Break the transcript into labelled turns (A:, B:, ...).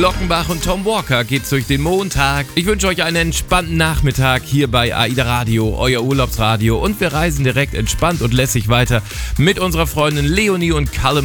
A: Lockenbach und Tom Walker geht's durch den Montag. Ich wünsche euch einen entspannten Nachmittag hier bei AIDA Radio, euer Urlaubsradio. Und wir reisen direkt entspannt und lässig weiter mit unserer Freundin Leonie und Callum